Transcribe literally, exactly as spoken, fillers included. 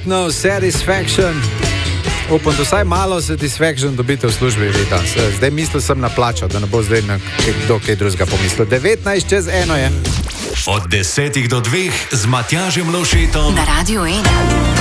No Satisfaction. Upam, da vsaj malo satisfaction dobite v službi. Vita. Zdaj mislil sem na plačo, da ne bo zdaj na kdo kaj drugega pomislil. devetnajst čez eno je. Od desetih do dveh z Matjažem Lovšetom na Radiu ena.